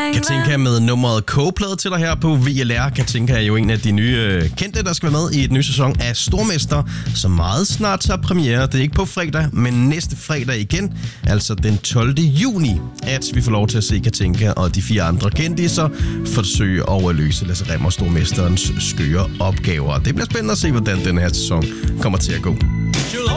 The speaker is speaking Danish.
Katinka med nummeret K-plade til dig her på VLR. Katinka er jo en af de nye kendte, der skal være med i et ny sæson af Stormester, som meget snart tager premiere. Det er ikke på fredag, men næste fredag igen, altså den 12. juni, at vi får lov til at se Katinka og de 4 andre kendiser forsøge at løse Lasse Rimmer, Stormesterens skøre opgaver. Det bliver spændende at se, hvordan den her sæson kommer til at gå.